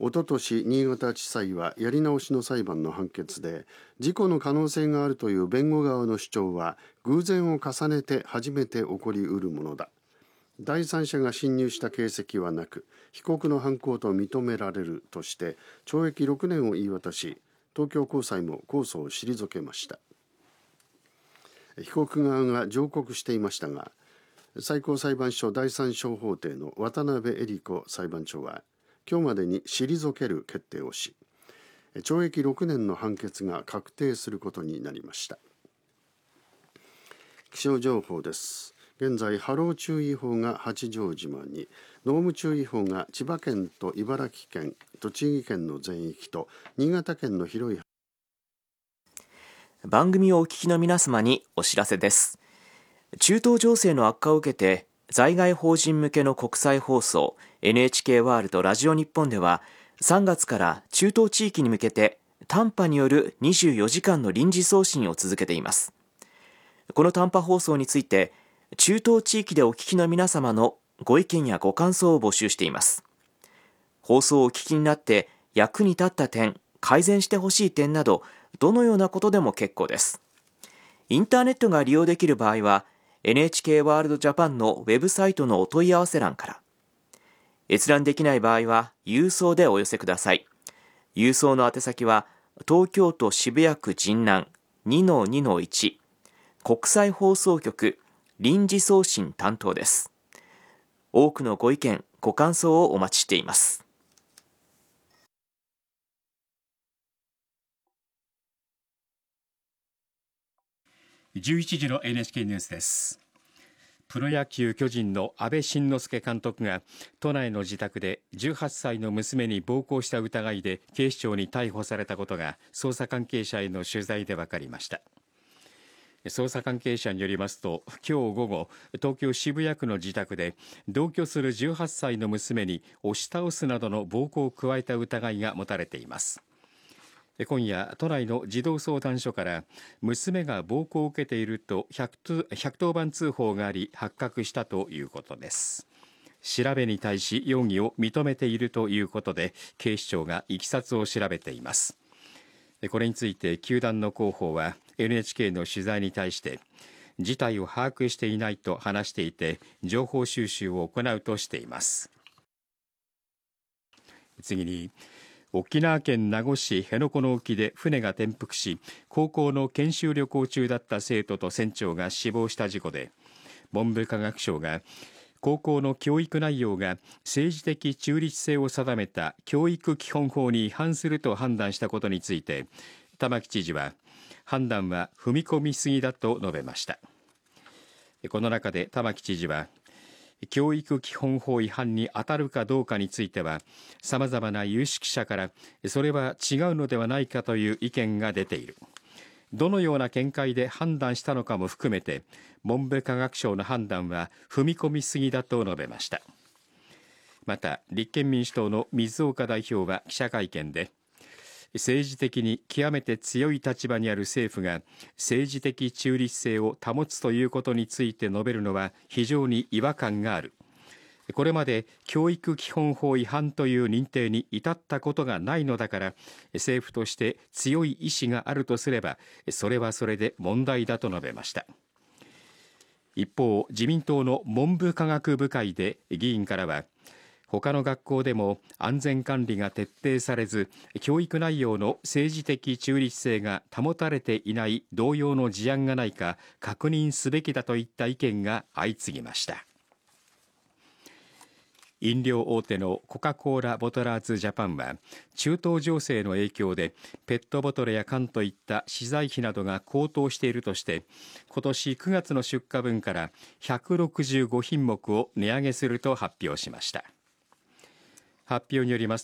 おととし新潟地裁はやり直しの裁判の判決で、事故の可能性があるという弁護側の主張は偶然を重ねて初めて起こりうるものだ。第三者が侵入した形跡はなく、被告の犯行と認められるとして懲役6年を言い渡し、東京高裁も控訴を退けました。被告側が上告していましたが、最高裁判所第三小法廷の渡辺恵理子裁判長は今日までに退ける決定をし、懲役6年の判決が確定することになりました。気象情報です。現在、波浪注意報が八丈島に、濃霧注意報が千葉県と茨城県、栃木県の全域と新潟県の広い。 番組をお聞きの皆様にお知らせです。中東情勢の悪化を受けて、在外邦人向けの国際放送 NHK ワールドラジオ日本では、3月から中東地域に向けて短波による24時間の臨時送信を続けています。この短波放送について、中東地域でお聞きの皆様のご意見やご感想を募集しています。放送をお聞きになって役に立った点、改善してほしい点など、どのようなことでも結構です。インターネットが利用できる場合は、NHK ワールドジャパンのウェブサイトのお問い合わせ欄から。閲覧できない場合は、郵送でお寄せください。郵送の宛先は、東京都渋谷区神南 2-2-1 国際放送局臨時送信担当です。多くのご意見、ご感想をお待ちしています。 11時の NHK ニュースです。プロ野球巨人の阿部慎之助監督が都内の自宅で18歳の娘に暴行した疑いで警視庁に逮捕されたことが捜査関係者への取材で分かりました。捜査関係者によりますと、今日午後、東京渋谷区の自宅で同居する18歳の娘に押し倒すなどの暴行を加えた疑いが持たれています。今夜、都内の児童相談所から娘が暴行を受けていると110番通報があり発覚したということです。調べに対し容疑を認めているということで、警視庁がいきさつを調べています。これについて球団の広報は NHK の取材に対して、事態を把握していないと話していて、情報収集を行うとしています。次に、沖縄県名護市辺野古の沖で船が転覆し、高校の研修旅行中だった生徒と船長が死亡した事故で、文部科学省が高校の教育内容が政治的中立性を定めた教育基本法に違反すると判断したことについて、玉城知事は判断は踏み込みすぎだと述べました。この中で玉城知事は、教育基本法違反に当たるかどうかについては、様々な有識者からそれは違うのではないかという意見が出ている。どのような見解で判断したのかも含めて、文部科学省の判断は踏み込みすぎだと述べました。また、立憲民主党の水岡代表は記者会見で、政治的に極めて強い立場にある政府が政治的中立性を保つということについて述べるのは非常に違和感がある。これまで教育基本法違反という認定に至ったことがないのだから、政府として強い意志があるとすれば、それはそれで問題だと述べました。一方、自民党の文部科学部会で議員からは、他の学校でも安全管理が徹底されず、教育内容の政治的中立性が保たれていない同様の事案がないか確認すべきだといった意見が相次ぎました。飲料大手のコカ・コーラボトラーズジャパンは、中東情勢の影響でペットボトルや缶といった資材費などが高騰しているとして、今年9月の出荷分から165品目を値上げすると発表しました。発表によります